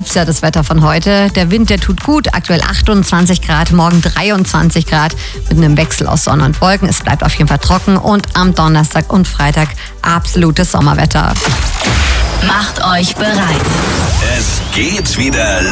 Ja, das Wetter von heute. Der Wind, der tut gut. Aktuell 28 Grad, morgen 23 Grad mit einem Wechsel aus Sonne und Wolken. Es bleibt auf jeden Fall trocken und am Donnerstag und Freitag absolutes Sommerwetter. Macht euch bereit. Es geht wieder